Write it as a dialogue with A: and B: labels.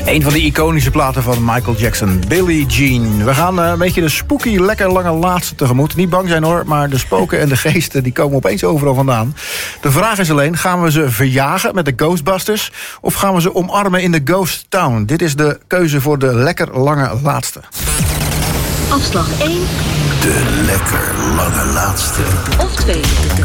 A: Een van de iconische platen van Michael Jackson, Billie Jean. We gaan een beetje de spooky, lekker lange laatste tegemoet. Niet bang zijn hoor, maar de spoken en de geesten die komen opeens overal vandaan. De vraag is alleen, gaan we ze verjagen met de Ghostbusters of gaan we ze omarmen in de Ghost Town? Dit is de keuze voor de lekker lange laatste.
B: Afslag 1.
C: De lekker lange laatste.
B: Of 2.